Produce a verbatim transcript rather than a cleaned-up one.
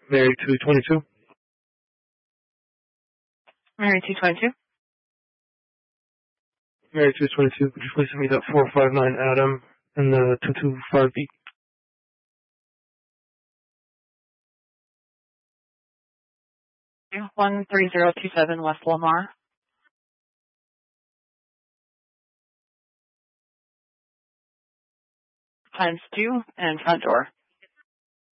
Mary two twenty-two. Mary two twenty-two. Mary two twenty-two, could you please send me that four five nine Adam and the two two five B? one three zero two seven West Lamar. Times two and front door.